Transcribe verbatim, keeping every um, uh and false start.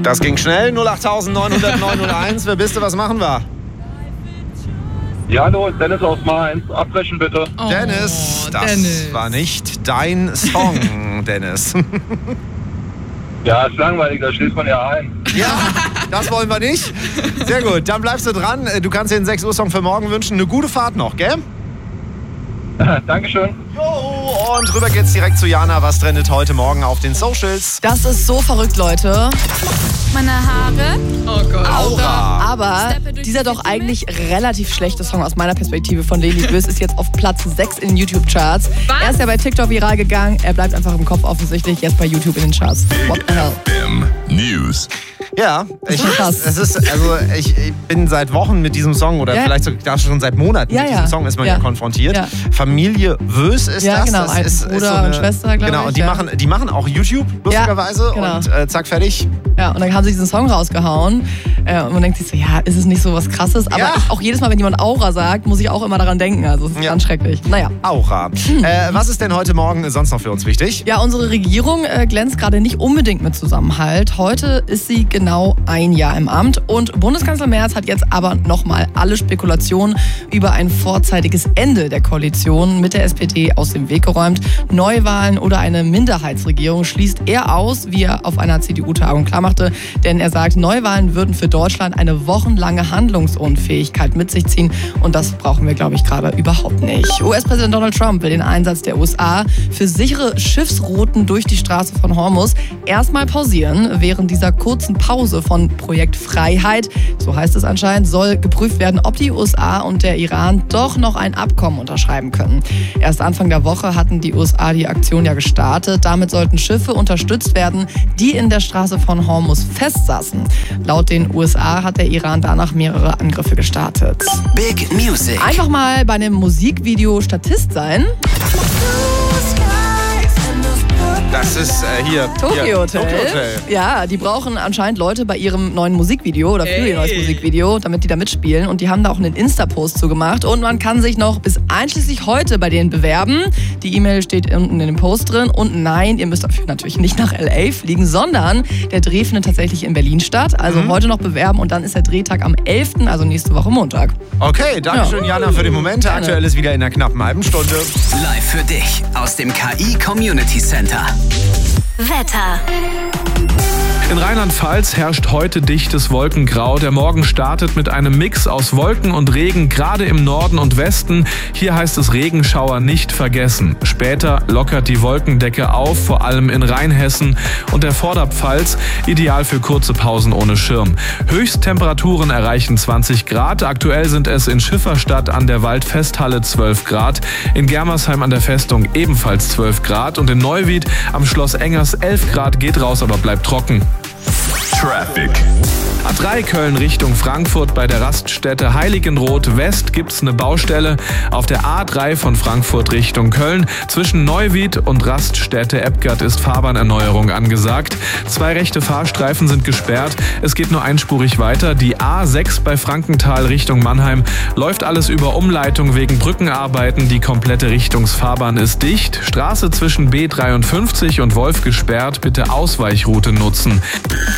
Das ging schnell. null acht neun null null neun null eins. Wer bist du? Was machen wir? Ja, hallo, Dennis aus Mainz. Abbrechen bitte. Oh, Dennis, das Dennis. war nicht dein Song, Dennis. Ja, ist langweilig, da schließt man ja ein. Ja, das wollen wir nicht. Sehr gut, dann bleibst du dran. Du kannst dir den sechs Uhr Song für morgen wünschen. Eine gute Fahrt noch, gell? Dankeschön. Jo, und rüber geht's direkt zu Jana. Was trendet heute Morgen auf den Socials? Das ist so verrückt, Leute. Meine Haare. Oh Gott. Aura. Aber dieser doch eigentlich relativ schlechte Song aus meiner Perspektive von Leni Bös ist jetzt auf Platz sechs in den YouTube-Charts. Er ist ja bei TikTok viral gegangen. Er bleibt einfach im Kopf offensichtlich. Jetzt bei YouTube in den Charts. What the hell? News. Ja, ich, es ist, also ich, ich bin seit Wochen mit diesem Song oder ja. vielleicht sogar schon seit Monaten ja, mit diesem ja. Song ist man ja, ja konfrontiert. Ja. Familie Wös ist ja, das. Genau, das ein ist, Bruder ist so eine, und Schwester, glaube genau, ich. Und die, ja. machen, die machen auch YouTube, lustigerweise. Ja, genau. Und äh, zack, fertig. Ja, und dann haben sie diesen Song rausgehauen. Äh, und man denkt sich so, ja, ist es nicht so was Krasses? Aber ja. ich, auch jedes Mal, wenn jemand Aura sagt, muss ich auch immer daran denken. Also es ist ja. ganz schrecklich. Naja. Aura. Hm. Äh, was ist denn heute Morgen sonst noch für uns wichtig? Ja, unsere Regierung äh, glänzt gerade nicht unbedingt mit Zusammenhalt. Heute ist sie genau ein Jahr im Amt. Und Bundeskanzler Merz hat jetzt aber nochmal alle Spekulationen über ein vorzeitiges Ende der Koalition mit der S P D aus dem Weg geräumt. Neuwahlen oder eine Minderheitsregierung schließt er aus, wie er auf einer C D U-Tagung klarmachte. Denn er sagt, Neuwahlen würden für Deutschland eine wochenlange Handlungsunfähigkeit mit sich ziehen. Und das brauchen wir, glaube ich, gerade überhaupt nicht. U S-Präsident Donald Trump will den Einsatz der U S A für sichere Schiffsrouten durch die Straße von Hormuz erstmal pausieren. Während dieser kurzen Pause von Projekt Freiheit, so heißt es anscheinend, soll geprüft werden, ob die U S A und der Iran doch noch ein Abkommen unterschreiben können. Erst Anfang der Woche hatten die U S A die Aktion ja gestartet. Damit sollten Schiffe unterstützt werden, die in der Straße von Hormuz festsaßen. Laut den U S A hat der Iran danach mehrere Angriffe gestartet. Big Music. Einfach mal bei einem Musikvideo Statist sein. Das ist äh, hier Tokyo hier, Hotel. Tokyo Hotel. Ja, die brauchen anscheinend Leute bei ihrem neuen Musikvideo oder für ihr neues Musikvideo, damit die da mitspielen. Und die haben da auch einen Insta-Post zu gemacht. Und man kann sich noch bis einschließlich heute bei denen bewerben. Die E-Mail steht unten in dem Post drin. Und nein, ihr müsst dafür natürlich nicht nach L A fliegen, sondern der Dreh findet tatsächlich in Berlin statt. Also mhm. heute noch bewerben und dann ist der Drehtag am elften, also nächste Woche Montag. Okay, danke schön, ja. Jana, für den Moment. Gerne. Aktuell ist wieder in einer knappen halben Stunde. Live für dich aus dem K I Community Center. Wetter. In Rheinland-Pfalz herrscht heute dichtes Wolkengrau. Der Morgen startet mit einem Mix aus Wolken und Regen, gerade im Norden und Westen. Hier heißt es Regenschauer nicht vergessen. Später lockert die Wolkendecke auf, vor allem in Rheinhessen und der Vorderpfalz, ideal für kurze Pausen ohne Schirm. Höchsttemperaturen erreichen zwanzig Grad. Aktuell sind es in Schifferstadt an der Waldfesthalle zwölf Grad, in Germersheim an der Festung ebenfalls zwölf Grad und in Neuwied am Schloss Engers elf Grad, geht raus, aber bleibt trocken. Traffic. A drei Köln Richtung Frankfurt bei der Raststätte Heiligenroth West gibt's eine Baustelle. Auf der A drei von Frankfurt Richtung Köln zwischen Neuwied und Raststätte Ebgert ist Fahrbahnerneuerung angesagt. Zwei rechte Fahrstreifen sind gesperrt. Es geht nur einspurig weiter. Die A sechs bei Frankenthal Richtung Mannheim läuft alles über Umleitung wegen Brückenarbeiten. Die komplette Richtungsfahrbahn ist dicht. Straße zwischen B dreiundfünfzig und Wolf gesperrt. Bitte Ausweichroute nutzen.